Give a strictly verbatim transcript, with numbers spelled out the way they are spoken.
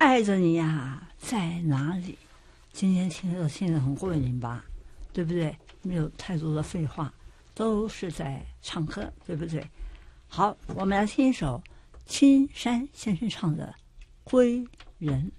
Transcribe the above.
爱着你呀，在哪里？今天听着听着很过瘾吧，对不对？没有太多的废话，都是在唱歌，对不对？好，我们来听一首青山先生唱的《归人》。